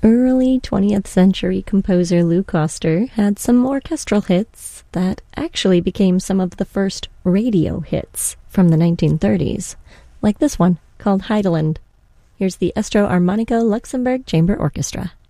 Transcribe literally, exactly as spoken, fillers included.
early twentieth century composer Lou Koster had some orchestral hits that actually became some of the first radio hits from the nineteen thirties, like this one called Heideland. Here's the Estro Armonico Luxembourg Chamber Orchestra.